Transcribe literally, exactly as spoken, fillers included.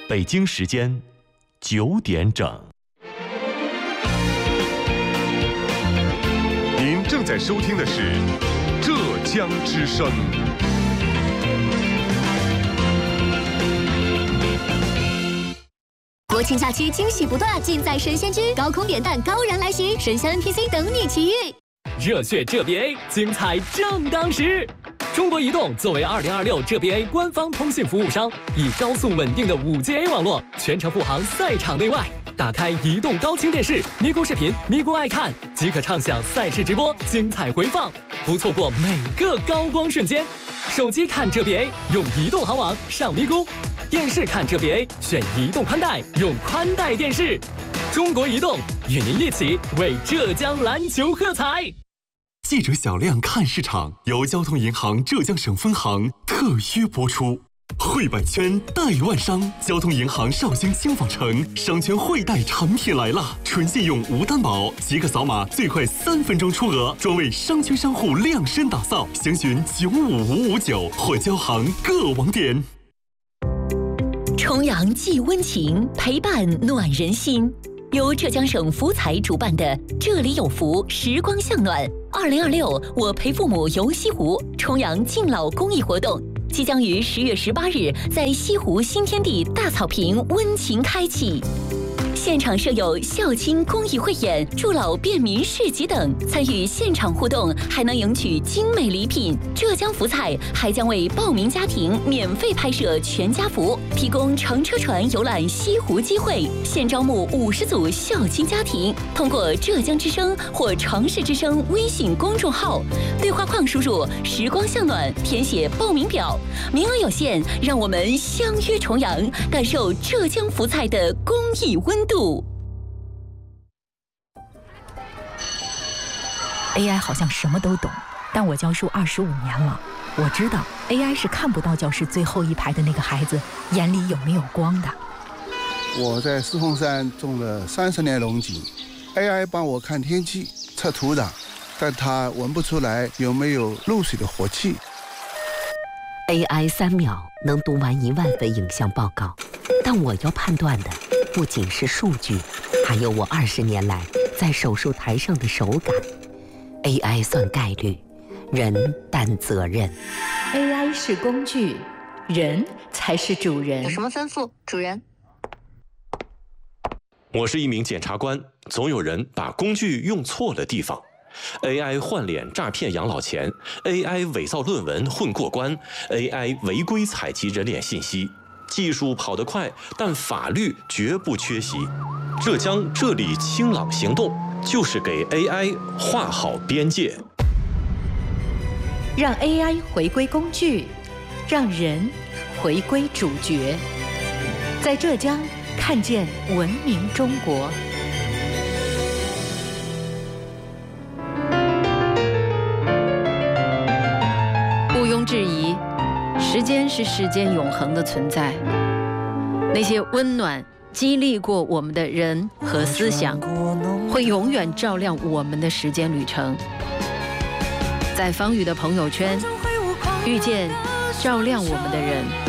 北京时间九点整。 您正在收听的是浙江之声。 国庆假期惊喜不断，尽在神仙居，高空点弹，高燃来袭，神仙 N P C 等你奇遇。 热血浙 B A， 精彩正当时。中国移动作为二零二六浙 B A 官方通信服务商，以高速稳定的 五 G A 网络，全程护航赛场内外。打开移动高清电视，咪咕视频，咪咕爱看，即可畅享赛事直播，精彩回放，不错过每个高光瞬间。手机看浙 B A， 用移动行网上咪咕；电视看浙 B A， 选移动宽带，用宽带电视。中国移动与您一起为浙江篮球喝彩。 记者小亮看市场由交通银行浙江省分行特约播出。汇百圈代万商，交通银行绍兴轻纺城商圈汇贷产品来了，纯信用无担保，即可扫码，最快三分钟出额，专为商圈商户量身打造。详询九五五五九或交行各网点。 重阳寄温情，陪伴暖人心。由浙江省福彩主办的“这里有福，时光向暖”二零二六我陪父母游西湖重阳敬老公益活动，即将于十月十八日在西湖新天地大草坪温情开启。现场设有孝亲公益汇演、助老便民市集等，参与现场互动还能赢取精美礼品。浙江福彩还将为报名家庭免费拍摄全家福，提供乘车船游览西湖机会。现招募五十组孝亲家庭，通过浙江之声或城市之声微信公众号对话框输入“时光向暖”，填写报名表，名额有限，让我们相约重阳，感受浙江福彩的公益温度。 A I 好像什么都懂，但我教书二十五年了，我知道 A I 是看不到教室最后一排的那个孩子眼里有没有光的。 我在四凤山种了三十年龙井 ，A I 帮我看天气、测土壤，但它闻不出来有没有漏水的活气。 A I 三秒能读完一万份影像报告，但我要判断的不仅是数据，还有我二十年来在手术台上的手感。A I 算概率，人担责任。 A I 是工具，人才是主人。 有什么吩咐，主人？ 我是一名检察官，总有人把工具用错了地方。A I 换脸诈骗养老钱 ，A I 伪造论文混过关 ，A I 违规采集人脸信息。技术跑得快，但法律绝不缺席。浙江这里清朗行动就是给 A I 画好边界， 让 A I 回归工具，让人回归主角。在浙江看见文明中国。 毋庸置疑，时间是世间永恒的存在。那些温暖激励过我们的人和思想，会永远照亮我们的时间旅程。在方宇的朋友圈，遇见照亮我们的人。